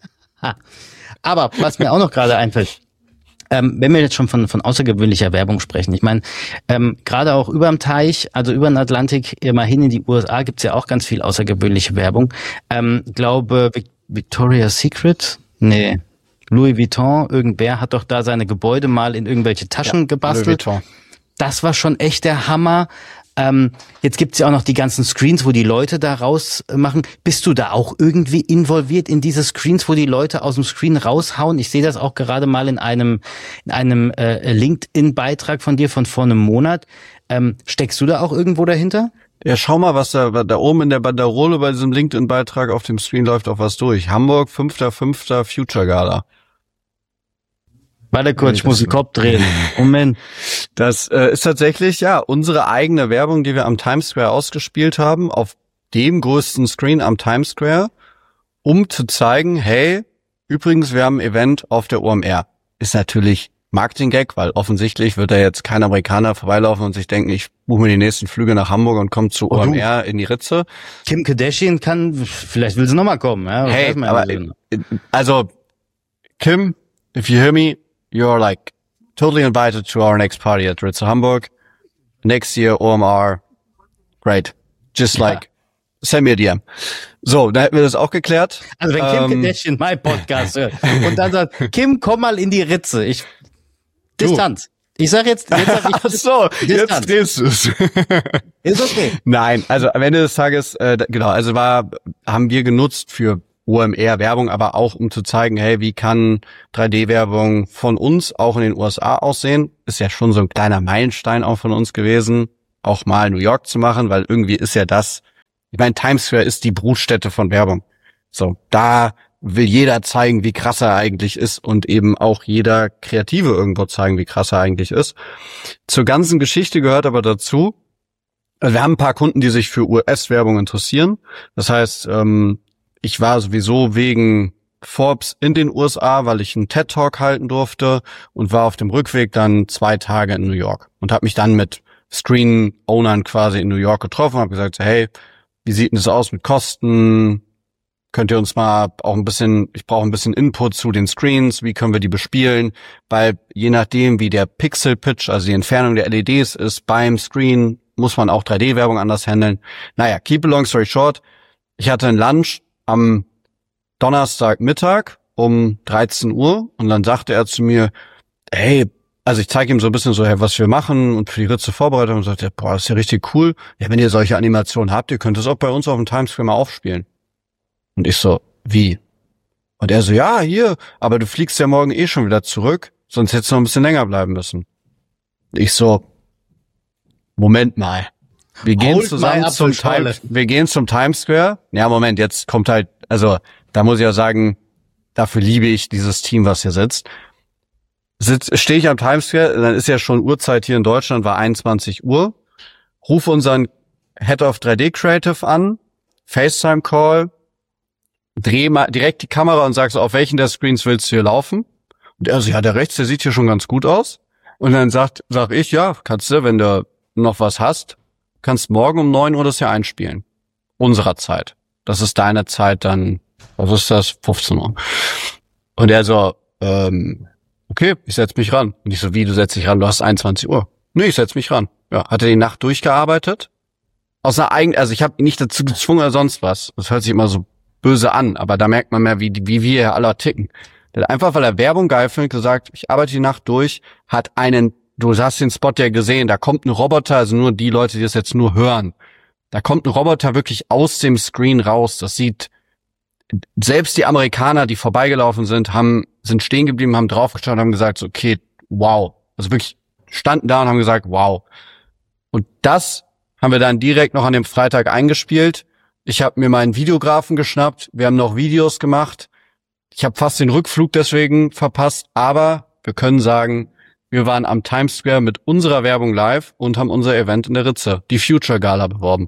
Aber was mir auch noch gerade einfällt, wenn wir jetzt schon von außergewöhnlicher Werbung sprechen, ich meine, gerade auch überm Teich, also über den Atlantik, immerhin in die USA, gibt's ja auch ganz viel außergewöhnliche Werbung. Glaube, Victoria's Secret? Nee. Louis Vuitton, irgendwer hat doch da seine Gebäude mal in irgendwelche Taschen gebastelt.
Louis Vuitton.
Das war schon echt der Hammer. Jetzt gibt's ja auch noch die ganzen Screens, wo die Leute da raus machen. Bist du da auch irgendwie involviert in diese Screens, wo die Leute aus dem Screen raushauen? Ich sehe das auch gerade mal in einem LinkedIn-Beitrag von dir von vor einem Monat. Steckst du da auch irgendwo dahinter?
Ja, schau mal, was da oben in der Banderole bei diesem LinkedIn-Beitrag auf dem Screen läuft auch was durch. Hamburg, 5.5. Future Gala.
Warte kurz, ich muss den Kopf drehen. Moment.
Das ist tatsächlich, ja, unsere eigene Werbung, die wir am Times Square ausgespielt haben, auf dem größten Screen am Times Square, um zu zeigen, hey, übrigens, wir haben ein Event auf der OMR. Ist natürlich Marketing-Gag, weil offensichtlich wird da jetzt kein Amerikaner vorbeilaufen und sich denken, ich buche mir die nächsten Flüge nach Hamburg und komme zu OMR in die Ritze.
Kim Kardashian vielleicht will sie nochmal kommen. Ja?
Hey, aber, also, Kim, if you hear me, you're like totally invited to our next party at Ritze Hamburg. Next year, OMR. Great. Just like, send me a DM. So, da hätten wir das auch geklärt.
Also wenn Kim Kardashian mein Podcast hört und dann sagt, Kim, komm mal in die Ritze. Distanz. Ich sag jetzt sag ich
ach so,
Distanz.
Jetzt drehst du es.
Ist okay.
Nein, also am Ende des Tages, genau, also haben wir genutzt für OMR-Werbung, aber auch um zu zeigen, hey, wie kann 3D-Werbung von uns auch in den USA aussehen? Ist ja schon so ein kleiner Meilenstein auch von uns gewesen, auch mal New York zu machen, weil irgendwie ist ja das, ich meine, Times Square ist die Brutstätte von Werbung. So, da will jeder zeigen, wie krass er eigentlich ist und eben auch jeder Kreative irgendwo zeigen, wie krass er eigentlich ist. Zur ganzen Geschichte gehört aber dazu, also wir haben ein paar Kunden, die sich für US-Werbung interessieren. Das heißt, ich war sowieso wegen Forbes in den USA, weil ich einen TED-Talk halten durfte und war auf dem Rückweg dann 2 Tage in New York und habe mich dann mit Screen-Ownern quasi in New York getroffen, habe gesagt, hey, wie sieht denn das aus mit Kosten? Könnt ihr uns mal auch ich brauche ein bisschen Input zu den Screens, wie können wir die bespielen? Weil je nachdem, wie der Pixel-Pitch, also die Entfernung der LEDs ist beim Screen, muss man auch 3D-Werbung anders handeln. Naja, keep a long story short, ich hatte ein Lunch am Donnerstagmittag um 13 Uhr und dann sagte er zu mir, hey, also ich zeige ihm so ein bisschen so, hey, was wir machen und für die Ritze Vorbereitung und sagte, boah, das ist ja richtig cool. Ja, wenn ihr solche Animationen habt, ihr könnt das auch bei uns auf dem Times Square mal aufspielen. Und ich so, wie? Und er so, ja, hier, aber du fliegst ja morgen eh schon wieder zurück, sonst hättest du noch ein bisschen länger bleiben müssen. Und ich so, Moment mal. Wir gehen zusammen zum Times Square. Ja, Moment, jetzt kommt halt, also da muss ich ja sagen, dafür liebe ich dieses Team, was hier sitzt. Stehe ich am Times Square, dann ist ja schon Uhrzeit hier in Deutschland, war 21 Uhr. Rufe unseren Head of 3D Creative an, FaceTime Call, dreh mal direkt die Kamera und sag so, auf welchen der Screens willst du hier laufen? Und er so, ja, der rechts, der sieht hier schon ganz gut aus. Und dann sag ich, ja, kannst du, wenn du noch was hast, kannst morgen um 9 Uhr das hier einspielen. Unserer Zeit. Das ist deine Zeit dann, was ist das? 15 Uhr. Und er so, okay, ich setz mich ran. Und ich so, wie, du setzt dich ran? Du hast 21 Uhr. Nee, ich setz mich ran. Ja, hat er die Nacht durchgearbeitet? Aus einer eigenen, also ich habe ihn nicht dazu gezwungen oder sonst was. Das hört sich immer so böse an, aber da merkt man mehr, wie wir hier alle ticken. Der hat einfach, weil er Werbung geil findet, gesagt, ich arbeite die Nacht durch, du hast den Spot ja gesehen, da kommt ein Roboter, also nur die Leute, die das jetzt nur hören, da kommt ein Roboter wirklich aus dem Screen raus. Das sieht, selbst die Amerikaner, die vorbeigelaufen sind stehen geblieben, haben draufgeschaut und haben gesagt, so, okay, wow. Also wirklich standen da und haben gesagt, wow. Und das haben wir dann direkt noch an dem Freitag eingespielt. Ich habe mir meinen Videografen geschnappt, wir haben noch Videos gemacht. Ich habe fast den Rückflug deswegen verpasst, aber wir können sagen, wir waren am Times Square mit unserer Werbung live und haben unser Event in der Ritze, die Future Gala, beworben.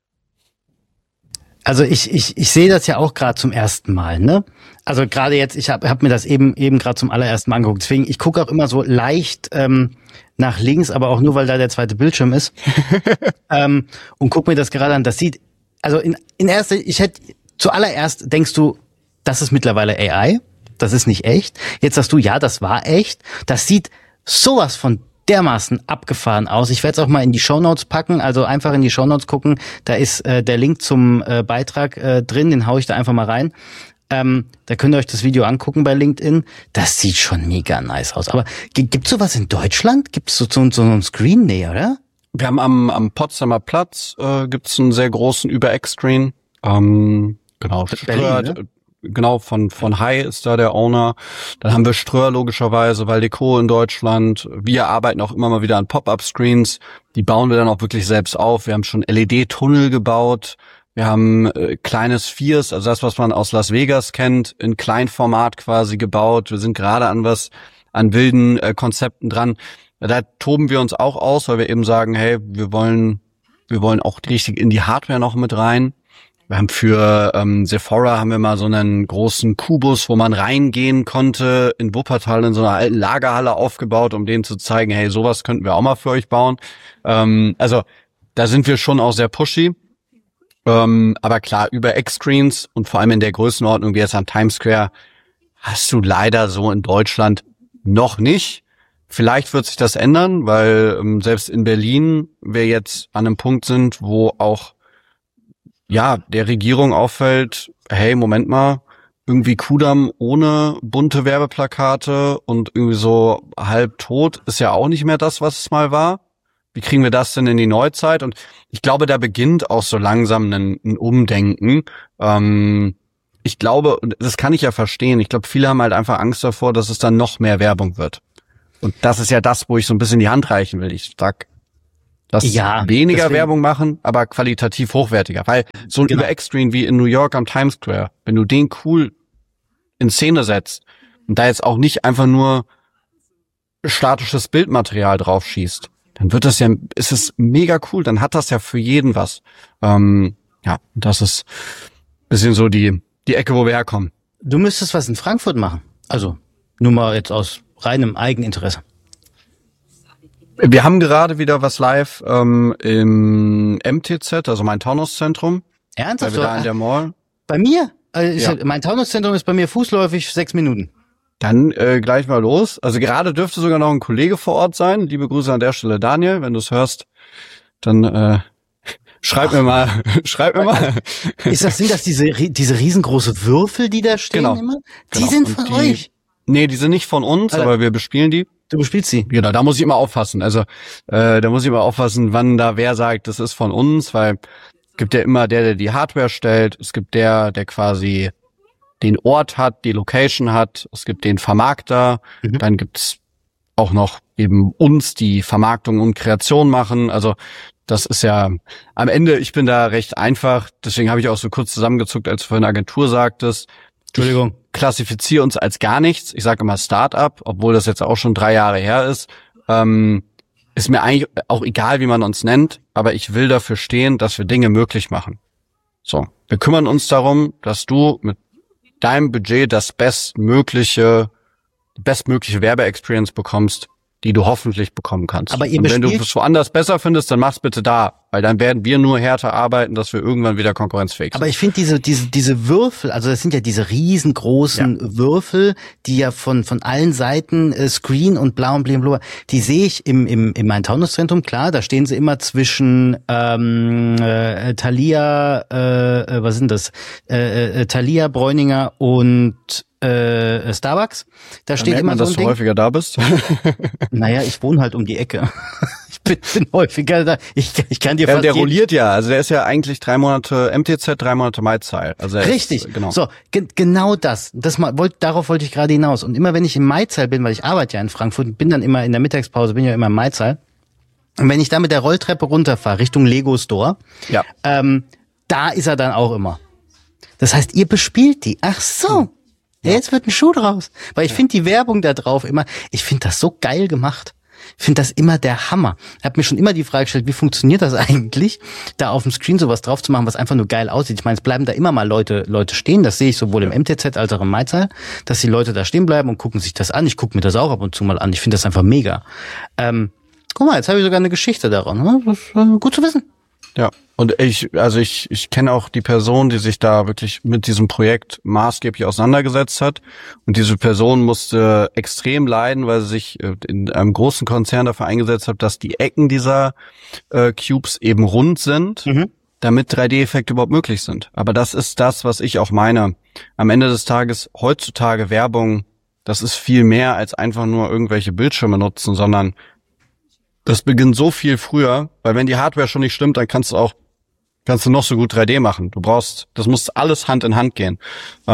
Also ich sehe das ja auch gerade zum ersten Mal, ne? Also gerade jetzt, ich hab mir das eben gerade zum allerersten Mal angeguckt. Deswegen, ich gucke auch immer so leicht nach links, aber auch nur, weil da der zweite Bildschirm ist. Und guck mir das gerade an. Das sieht, also zuallererst denkst du, das ist mittlerweile AI. das ist nicht echt. Jetzt sagst du, ja, das war echt. Das sieht sowas von dermaßen abgefahren aus. Ich werde es auch mal in die Shownotes packen, also einfach in die Shownotes gucken. Da ist der Link zum Beitrag drin, den hau ich da einfach mal rein. Da könnt ihr euch das Video angucken bei LinkedIn. Das sieht schon mega nice aus. Aber gibt's sowas in Deutschland? Gibt's so einen Screen? Nee, oder?
Wir haben am Potsdamer Platz gibt's einen sehr großen Über-Eck-Screen. Genau,
Berlin, ne?
Genau, von High ist da der Owner. Dann haben wir Ströer logischerweise, Valdeco in Deutschland. Wir arbeiten auch immer mal wieder an Pop-Up-Screens. Die bauen wir dann auch wirklich selbst auf. Wir haben schon LED-Tunnel gebaut. Wir haben kleine Spheres, also das, was man aus Las Vegas kennt, in Kleinformat quasi gebaut. Wir sind gerade an wilden Konzepten dran. Da toben wir uns auch aus, weil wir eben sagen, hey, wir wollen auch richtig in die Hardware noch mit rein. Wir haben für Sephora haben wir mal so einen großen Kubus, wo man reingehen konnte, in Wuppertal in so einer alten Lagerhalle aufgebaut, um denen zu zeigen, hey, sowas könnten wir auch mal für euch bauen. Also da sind wir schon auch sehr pushy. Aber klar, über X-Screens und vor allem in der Größenordnung wie jetzt am Times Square hast du leider so in Deutschland noch nicht. Vielleicht wird sich das ändern, weil selbst in Berlin wir jetzt an einem Punkt sind, wo auch der Regierung auffällt, hey, Moment mal, irgendwie Kudamm ohne bunte Werbeplakate und irgendwie so halb tot ist ja auch nicht mehr das, was es mal war. Wie kriegen wir das denn in die Neuzeit? Und ich glaube, da beginnt auch so langsam ein Umdenken. Ich glaube, und das kann ich ja verstehen, ich glaube, viele haben halt einfach Angst davor, dass es dann noch mehr Werbung wird. Und das ist ja das, wo ich so ein bisschen die Hand reichen will. Ich sag, weniger Werbung machen, aber qualitativ hochwertiger. Weil so ein Über-Eck-Screen wie in New York am Times Square, wenn du den cool in Szene setzt und da jetzt auch nicht einfach nur statisches Bildmaterial drauf schießt, dann ist es mega cool, dann hat das ja für jeden was. Das ist ein bisschen so die Ecke, wo wir herkommen.
Du müsstest was in Frankfurt machen. Also, nur mal jetzt aus reinem Eigeninteresse.
Wir haben gerade wieder was live im MTZ, also mein Taunuszentrum.
Ernsthaft?
Weil wir da in der Mall.
Bei mir? Mein Taunuszentrum ist bei mir fußläufig 6 Minuten.
Dann gleich mal los. Also gerade dürfte sogar noch ein Kollege vor Ort sein. Liebe Grüße an der Stelle, Daniel. Wenn du es hörst, dann schreib mir mal.
Sind das diese riesengroße Würfel, die da stehen immer? Die sind von euch?
Nee, die sind nicht von uns, aber wir bespielen die.
Du bespielst sie?
Genau, da muss ich immer aufpassen. Also da muss ich immer aufpassen, wann da wer sagt, das ist von uns, weil es gibt ja immer der die Hardware stellt. Es gibt der quasi den Ort hat, die Location hat, es gibt den Vermarkter, dann gibt's auch noch eben uns, die Vermarktung und Kreation machen. Also das ist ja am Ende, ich bin da recht einfach, deswegen habe ich auch so kurz zusammengezuckt, als du vorhin Agentur sagtest.
Entschuldigung.
Ich klassifiziere uns als gar nichts. Ich sage immer Start-up, obwohl das jetzt auch schon 3 Jahre her ist. Ist mir eigentlich auch egal, wie man uns nennt, aber ich will dafür stehen, dass wir Dinge möglich machen. So, wir kümmern uns darum, dass du mit deinem Budget die bestmögliche Werbe-Experience bekommst, die du hoffentlich bekommen kannst.
Aber
und wenn du es woanders besser findest, dann mach's bitte da, weil dann werden wir nur härter arbeiten, dass wir irgendwann wieder konkurrenzfähig sind.
Aber ich finde diese Würfel, also das sind ja diese riesengroßen Würfel, die ja von allen Seiten Screen und blau und blau, die sehe ich im Main-Taunus-Zentrum, klar, da stehen sie immer zwischen Thalia, was sind das? Thalia, Bräuninger und Starbucks. Da steht immer so ein Ding.
Dass du häufiger da bist.
Naja, ich wohne halt um die Ecke. Ich bin häufiger da. Ich kann dir fast
der rolliert ja. Also der ist ja eigentlich 3 Monate MTZ, 3 Monate MyZeil. Also
richtig.
Genau.
So, genau das. Darauf wollte ich gerade hinaus. Und immer wenn ich im MyZeil bin, weil ich arbeite ja in Frankfurt, bin dann immer in der Mittagspause, bin ja immer im MyZeil. Und wenn ich da mit der Rolltreppe runterfahre, Richtung Lego Store, da ist er dann auch immer. Das heißt, ihr bespielt die. Ach so. Ja, jetzt wird ein Schuh draus. Weil ich finde die Werbung da drauf immer, ich finde das so geil gemacht. Ich finde das immer der Hammer. Ich habe mir schon immer die Frage gestellt, wie funktioniert das eigentlich, da auf dem Screen sowas drauf zu machen, was einfach nur geil aussieht. Ich meine, es bleiben da immer mal Leute stehen. Das sehe ich sowohl im MTZ als auch im MyZeil, dass die Leute da stehen bleiben und gucken sich das an. Ich gucke mir das auch ab und zu mal an. Ich finde das einfach mega. Guck mal, jetzt habe ich sogar eine Geschichte daran. Das ist gut zu wissen.
Ja, Und ich kenne auch die Person, die sich da wirklich mit diesem Projekt maßgeblich auseinandergesetzt hat. Und diese Person musste extrem leiden, weil sie sich in einem großen Konzern dafür eingesetzt hat, dass die Ecken dieser Cubes eben rund sind, damit 3D-Effekte überhaupt möglich sind. Aber das ist das, was ich auch meine. Am Ende des Tages, heutzutage Werbung, das ist viel mehr als einfach nur irgendwelche Bildschirme nutzen, sondern das beginnt so viel früher, weil wenn die Hardware schon nicht stimmt, dann kannst du noch so gut 3D machen. Das muss alles Hand in Hand gehen.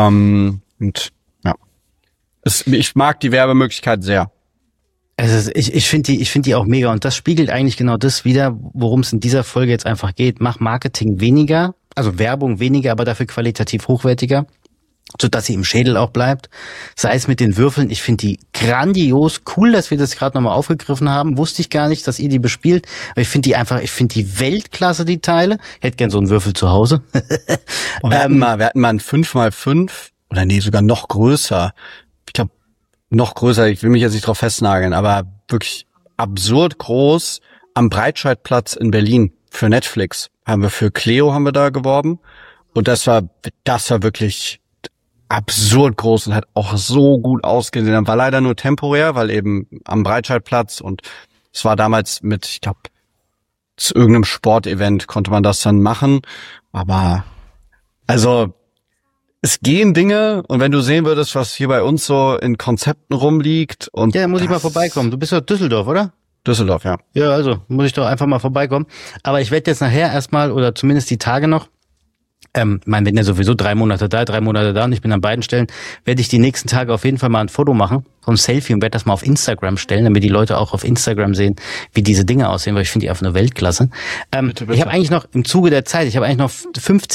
Und ja, ich mag die Werbemöglichkeit sehr.
Also ich finde die auch mega und das spiegelt eigentlich genau das wider, worum es in dieser Folge jetzt einfach geht. Mach Marketing weniger, also Werbung weniger, aber dafür qualitativ hochwertiger, sodass sie im Schädel auch bleibt. Sei es mit den Würfeln, ich finde die grandios, cool, dass wir das gerade nochmal aufgegriffen haben. Wusste ich gar nicht, dass ihr die bespielt. Aber ich finde die Weltklasse, die Teile. Ich hätte gern so einen Würfel zu Hause.
Wir hatten mal ein 5x5 oder nee, sogar noch größer. Ich glaube, noch größer, ich will mich jetzt nicht drauf festnageln, aber wirklich absurd groß am Breitscheidplatz in Berlin für Netflix. Für Cleo haben wir da geworben. Und das war wirklich absurd groß und hat auch so gut ausgesehen. War leider nur temporär, weil eben am Breitscheidplatz und es war damals mit, ich glaube, zu irgendeinem Sportevent konnte man das dann machen. Aber also es gehen Dinge und wenn du sehen würdest, was hier bei uns so in Konzepten rumliegt und
ja, muss ich mal vorbeikommen. Du bist ja Düsseldorf, oder?
Düsseldorf, ja.
Ja, also muss ich doch einfach mal vorbeikommen. Aber ich werde jetzt nachher erstmal oder zumindest die Tage noch, ich meine, wir sind ja sowieso 3 Monate da und ich bin an beiden Stellen, werde ich die nächsten Tage auf jeden Fall mal ein Foto machen, so ein Selfie und werde das mal auf Instagram stellen, damit die Leute auch auf Instagram sehen, wie diese Dinge aussehen, weil ich finde die einfach eine Weltklasse.
Bitte.
Ich habe eigentlich noch im Zuge der Zeit, 15